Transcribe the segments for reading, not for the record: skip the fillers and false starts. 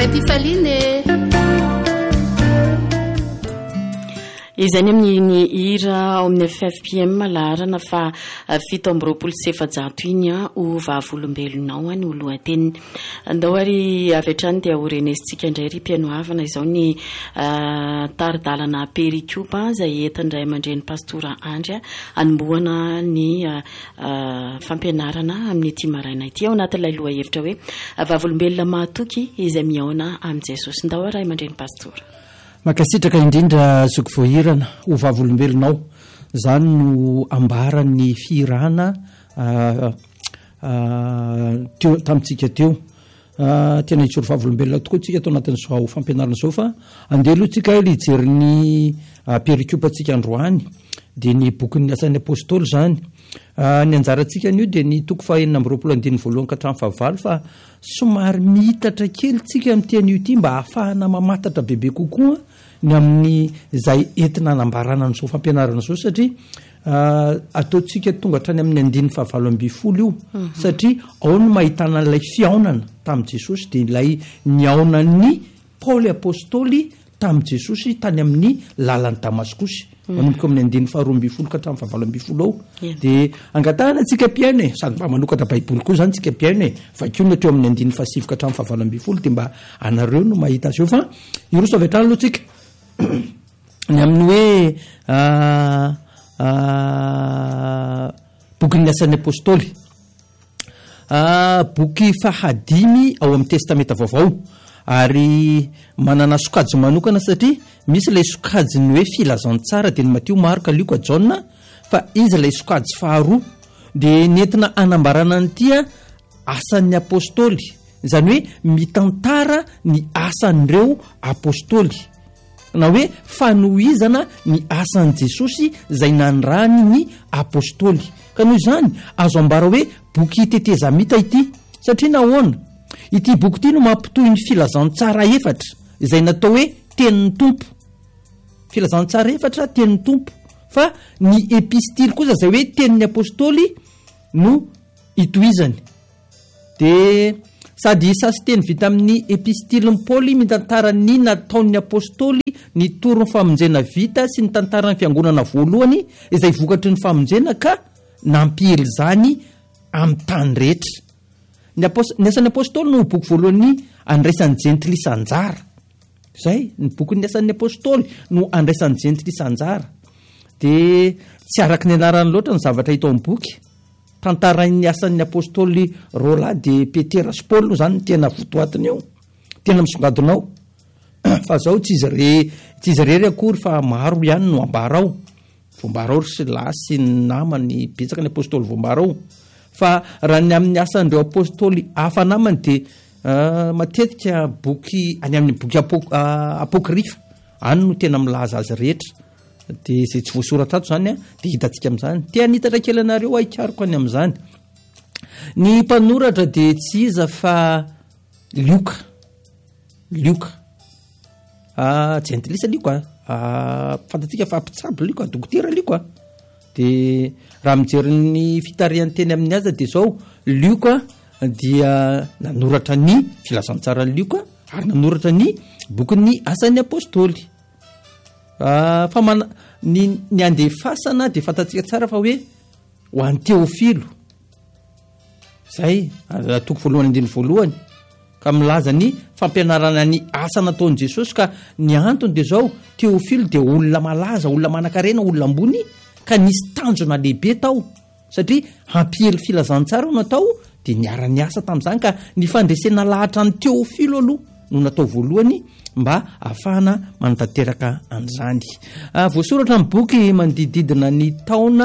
Pifaline izany amin'ny hira ao amin'ny 5pm laharana fa 7:20 iny ho vavolombelonao any ho lohateny andao ary avy hatrany dia orenesitsika indray ry mpiano havana izao ny taridalana pericube izay entindray aman-dreny pastora Andry anombohana ny fampianarana amin'ny ity maraina ity ao anatin'ilay loha hevitra hoe vavolombelona mahatoky izay miaona amin'ny Jesosy ndao ray aman-dreny pastora makasitraka indrindra zoko voahirana ho vavolombelonao zany no ambarany firana teo tamintsika teo tena hitsoro vavolombelona tokoa tsika atao anatin'izao fampianarana zao fa andeha aloha tsika lijery ny pericube atsika androany dia ny bokin'ny asan'ny apôstôly zany ny anjarantsika an'io dia ny toko fahenina amby 20 ka hatramin'ny 15 fa somary mitatra kely tsika amin'ny tean'io ity mba ahafahana mamatatra bebe kokoa ny amin'ny izay entina anambarana n'izao fampianarana zao satria ataotsika tonga hatrany amin'ny 9:20 io satria ao no mahitana ilay fiaonana tamin'i Jesosy dia ilay niaonan'ny Paoly apôstôly tamin'i Jesosy tany amin'ny lalan'ny Damaskosy manomboka amin'ny 9:20 ka hatramin'ny 20 ao dia angatahana tsika mpiaino sady mba manokatra baiboly koa zany tsika mpiaino vakio no teo amin'ny 9:7 ka hatramin'ny 20 dia mba anareo no mahita azy eo fa iroso avy hatrany aloha tsika ny amin'ny hoe bokin'ny asan'ny apôstôly boky fahadimy ao amin'ny testamenta vaovao ary manana sokajy manokana satria misy ilay sokajy ny hoe filazantsara dia ny Matio, Marka, Luka, Jaona fa izy ilay sokajy faharoa dia nentina anambarana nytia asan'ny apôstôly izany hoe mitantara ny asan'ireo apôstôly na hoe fanohizana ny asan'i Jesosy izay nandrany ny apôstôly ka noho izany azo ambara hoe boky tetezamita ity satria nahoana ity boky ity no mampitohy ny filazantsara efatra izay natao hoe tenin'ny tompo filazantsara efatra tenin'ny tompo fa ny epistily kosa izay hoe tenin'ny apôstôly no itohizany dia sady sasy teny vita amin'ny epistiliny Paoly mitantara ny nataon'ny apôstôly ny torony famonjena vita sy ny tantarany fiangonana voalohany izay vokatry ny famonjena ka nampihely zany amin'ny tany rehetra ny asan'ny apôstôly no boky voalohany andraisan'ny jentily sanjara zay ny bokin'ny asan'ny apôstôly no andraisan'ny jentily sanjara dia tsy araka ny anarany loatra ny zavatra hita ao amin'ny boky tantarain'ny asan'ny apôstôly Rola de Petera sy Paul no zany tena votoatiny eo tena misongadinao fa zao tsy izy rery akory fa maro ihany no ambara ao voambara ao sy lahy sy ny namany betsaka ny apôstôly voambara ao fa raha ny amin'ny asan'ireo apôstôly hafa namany dia matetika boky any amin'ny boky apôkrifa any no tena milaza azy rehetra dia izay tsy voasoratra ato zany dia hitantsika amin'izany tia nitatra kely anareo aikariko any amin'izany ny mpanoratra dia tsy iza fa Lioka jentilisa Lioka fantatsika fa mpitsabo Lioka dokotera Lioka dia raha mijery ny fitarihan'ny teny amin'ny aza dia zao Lioka dia nanoratra ny filazantsara ny Lioka ary nanoratra ny bokin'ny asan'ny apôstôly fa ny andefasana dia fantatsika tsara fa hoe ho an'ny Teofilo zay toko voalohany ka milaza ny fampianarana ny asa nataon'i Jesosy ka ny antony dia zao Teofilo dia olona malaza olona manan-karena olona ambony ka nisy tanjona lehibe tao satria hampihely filazantsara no natao dia niara-ny asa tamin'izany ka ny fandresena lahatra ny Teofilo aloha no natao voalohany mba ahafahana manatanteraka an'izany voasoratra ny boky manodididina ny taona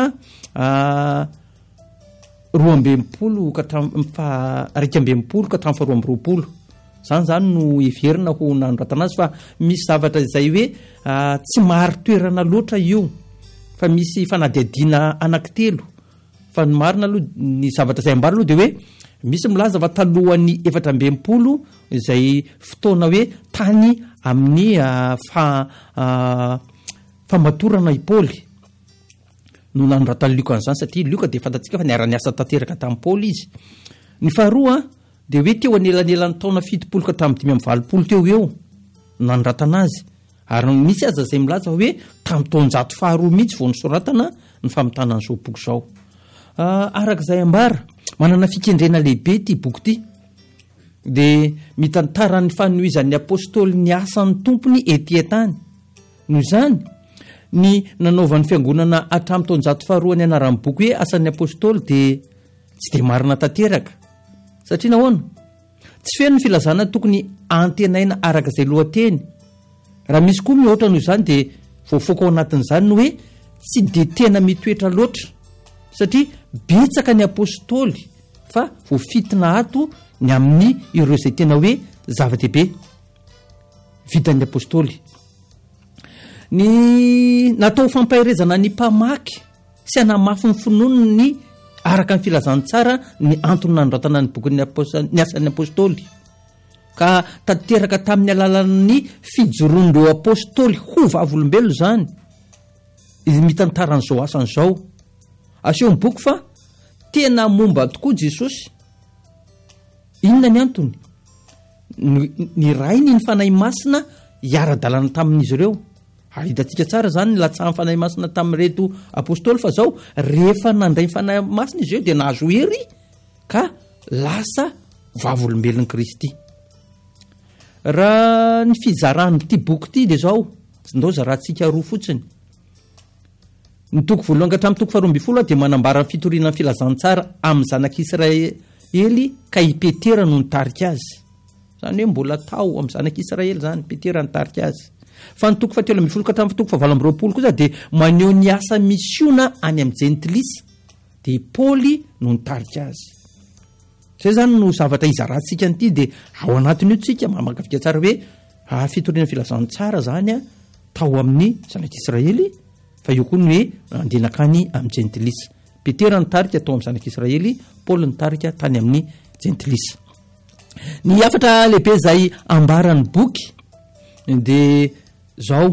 12 ka hatramin'ny 12 ka hatramin'ny 20 zany no everina ho nanoratana azy fa misy zavatra izay hoe tsy maro toerana loatra io fa misy fanadihadiana anankitelo fa ny marina aloha ny zavatra izay ambara aloha dia hoe misy milaza fa talohan'ny 17 izay fotoana hoe tany amin'ny famatorana i Paoly no nanoratany Lioka an'izany satria Lioka dia fantatsika fa niara-niasa tanteraka tamin'ny Paoly izy ny faharoa dia hoe teo anelanelan'ny taona 70 ka 5 teo eo nanoratana azy ary misy aza izay milaza hoe tamin'ny taonjato faharoa mihitsy vao nisoratana ny famotanan'izao boky izao. Arak'izay ambara manana fikendrena lehibe ity boky ity dia mitantara ny fanohizan'ny apôstôly ny asan'ny tompony ety tany. Noho izany ny nanaovan'ny fiangonana hatramin'ny taonjato faharoa ny anaran'ny boky hoe asan'ny apôstôly dia tsy dia marina tanteraka satria nahoana tsy feno ny filazana tokony antenaina arak'izay lohateny. Raha misy koa mihoatra noho izany dia voafoaka ao anatin'izany no hoe tsy dia tena mitoetra loatra satria betsaka ny apôstôly fa voafitina ato ny amin'ny ireo izay tena hoe zava-dehibe vitan'ny apôstôly. Ny natao fampahirezana ny mpamaky sy hanamafy ny finoany araka ny filazany tsara ny antony nanoratana ny boky ny asan'ny apôstôly ka tanteraka tamin'ny alalan'ny fijoroandreo apôstôly ho vavolombelona izany izy mitantaran'izao asan'izao. Aseho ny boky fa tena momba tokoa Jesosy. Inona ny antony? Ny rainy ny fanahy masina hiara-dalana tamin'izy ireo. Ary hitantsika tsara izany ny latsahan'ny fanahy masina tamin'ireto apôstôly fa zao rehefa nandray ny fanahy masina izy ireo dia nahazo hery ka lasa vavolombelon'i Kristy. Raha ny fizaran'ity boky ity dia zao ndao zarantsika roa fotsiny. Ny toko voalohany ka hatramin'ny toko 12 dia manambara ny fitoriana ny filazantsara amin'ny zanak'Israely ka i Petera no nitarika azy. Izany hoe mbola tao amin'ny zanak'Israely izany Petera nitarika azy. Fa ny toko 17 ka hatramin'ny toko 20 kosa dia maneho ny asa misiona any amin'ny Jentilisy dia Paoly no nitarika azy. Izay izany no zavatra izarantsika an'ity dia ao anatiny io tsika mamakafika tsara hoe fitoriana filazantsara izany tao amin'ny zanak'Israely fa io koa ny hoe andenakany amin'ny Jentilisy. Petera nitarika tao amin'ny zanak'Israely, Paoly nitarika tany amin'ny Jentilisy. Ny afatra lehibe izay ambaran'ny boky dia zao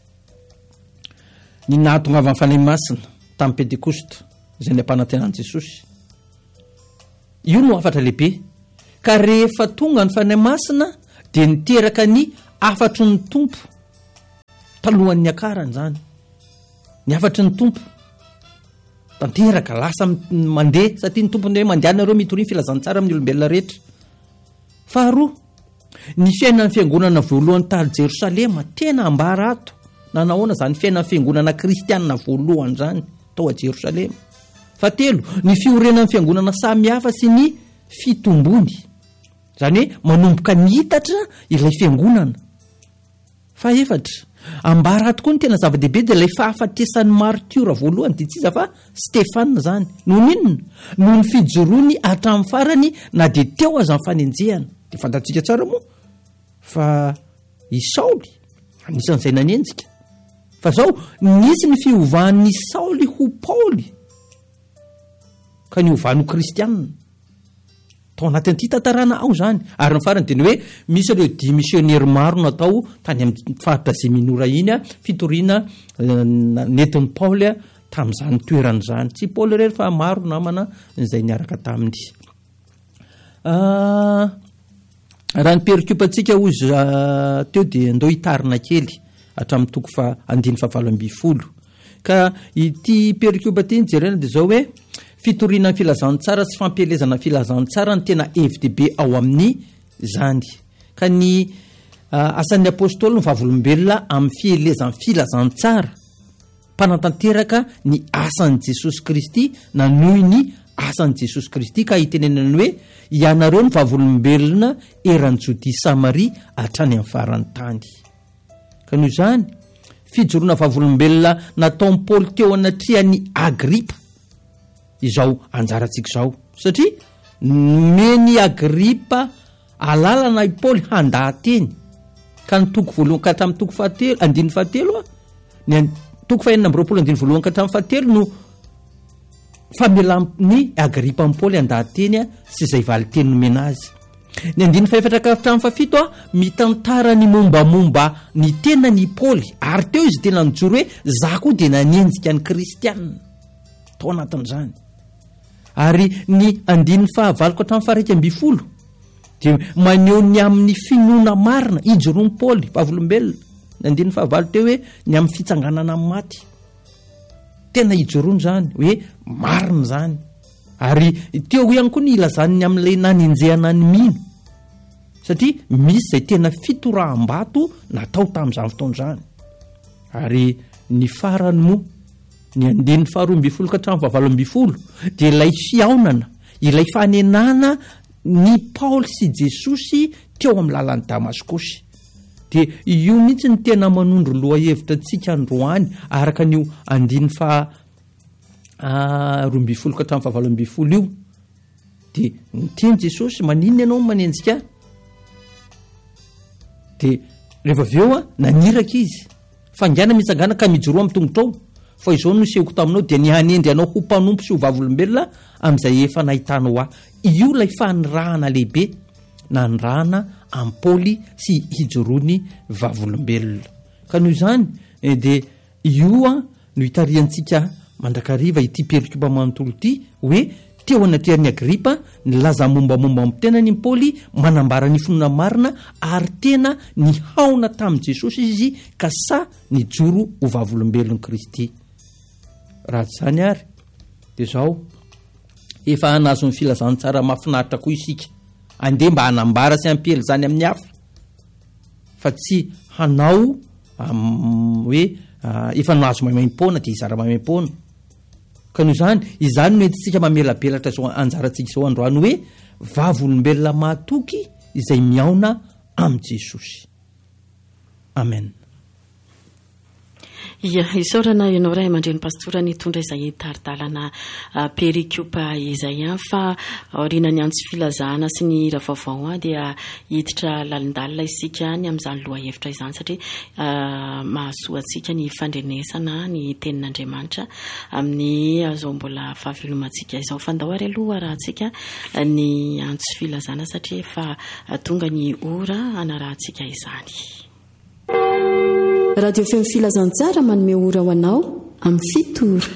ny nahatongavan'ny fanahy masina tamin'ny Pentekosta izay ny ampanantenan'i Jesosy. Io no afatra lehibe ka rehefa tonga ny fanahy masina dia niteraka ny afatry ny tompo talohan'ny akarany izany. Ny afatry ny tompo tanteraka lasa mandeha satria ny tompony hoe mandehana ireo mitoriany filazantsara amin'ny olombelona rehetra. Faharoa, ny fiainan'ny fiangonana voalohany tany Jerosalema tena ambara ato na nahoana izany fiainan'ny fiangonana kristianina voalohany izany tao a Jerosalema. Fahatelo, ny fiorenan'ny fiangonana samihafa sy ny fitombony izany hoe manomboka ny hitatra ilay fiangonana. Fahaefatra, ambara ato koa ny tena zava-dehibe dia ilay fahafatesan'ny martiora voalohany dia tsy iza fa Stefanina izany. Noho ninona? Noho ny fijoroany hatramin'ny farany na dia teo aza ny fanenjehana. Dia fantatsika tsara moa fa i Saoly anisan'izay nanenjika. Fa zao nisy ny fiovahan'ny Saoly ho Paoly ka niovan'ny kristianina. Tao anatin'ity tantarana ao izany. Ary ny farany dia ny hoe misy ireo 10 misionera maro natao tany amin'ny faritra izay minora iny fitoriana nentin'ny Paoly tamin'izany toerana izany. Tsy Paoly irery fa maro namana izay niaraka taminy. Raha ny perikupantsika ozy teo dia andao hitarina kely hatramin'ny toko 9:20. Ka ity perikupa ity jerena dia zao hoe fitoriana ny filazantsara sy fampielezana filazantsara ny tena hevi-dehibe ao amin'ny zany. Ka ny asan'ny apôstôly ny vavolombelona amin'ny fielezan'ny filazantsara mpanatanteraka ny asan'i Jesosy Kristy na noho ny asan'i Jesosy Kristy ka hitenenany hoe ianareo ny vavolombelona eran'ny Jodia Samaria hatrany amin'ny farany tany. Ka noho izany fijoroana vavolombelona nataon'i Paoly teo anatrian'ny Agripa izao anjarantsika izao satria meny Agripa alalana i Paoly handahateny ka ny toko voalohany ka hatramin'ny toko 7 ny toko 4:20 ka hatramin'ny 7 no famelan'ny Agripa amin'ny Paoly handahateny sy izay valiteny nomena azy. Ny 4 ka hatramin'ny 7 mitantara ny mombamomba ny tena ny Paoly ary teo izy tena mijoro hoe za koa dia nanenjika ny kristianina tao anatin'izany. Ary ny 9 ka hatramin'ny 12 de maneho ny amin'ny finoana marina ijoroany paoly vavolombelona nandiny fahavalo teo hoe ny amin'ny fitsanganana amin'ny maty tena ijoroany zany hoe marina zany ary teo ihany koa ny ilazany ny amin'ilay naninjehana ny mino satria misy zay tena fitoraham-bato natao tamin'izany fotoana zany ary ny farany moa ny andin'ny faharoambifolo ka hatramin'ny fahavaloambifolo dia ilay fiaonana ilay fanenana ny Paoly sy Jesosy teo amin'ny lalan'ny Damaskosy dia io mihitsy ny tena manondro loha hevitra antsika androany araka n'io andin'ny faharoambifolo ka hatramin'ny fahavaloambifolo io dia niteny Jesosy maninona ianao manenjika dia rehefa avy eo naniraka izy fangana mitsangana ka mijoroa amin'ny tongotra ao fa izao no sehoko taminao dia ny hanendry anao ho mpanompo sy ho vavolombelona amin'izay efa nahitanao aho io ilay fanirahana lehibe nanirahana amin'ny Paoly sy hijoroany vavolombelona ka noho izany dia io no hitariantsika mandrakariva ity perikupa manontolo ity hoe teo anatehan'ny Agripa nilaza mombamomba amin'ny tenany ny Paoly manambara ny finoana marina ary tena ny haona tamin'i Jesosy izy ka sa nijoro ho vavolombelon'i Kristy raha zany ary dia zao efa hanazo ny filazany tsara mahafinaritra koa isika andeha mba hanambara sy hampely zany amin'ny hafa fa tsy hanao hoe efa nahazo maimaim-poana dia izara maimaim-poana ka noho izany izany no entintsika mamelabelatra zao anjarantsika izao androany hoe vavolombelona mahatoky izay miaona amin'i Jesosy amen. Ia isaorana ianao ray aman-dreny pastora nitondra izay taridalana perikupa izay fa aoriana ny antso filazana sy ny hira vaovao dia hiditra lalindalina isika ny amin'izany loha hevitra izany satria mahasoa antsika ny fandrenesana ny tenin'Andriamanitra amin'ny azao mbola fahavelomantsika izao fandao ary aloha rahantsika ny antso filazana satria efa tonga ny ora anarahantsika izany. Radio Fem Filazantsara manome ora ho anao amin'ny fitoro.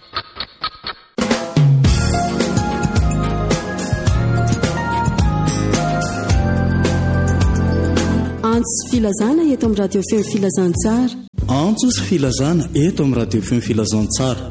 Antso filazana eto amin'ny Radio Fem Filazantsara. Antso filazana eto amin'ny Radio Fem Filazantsara.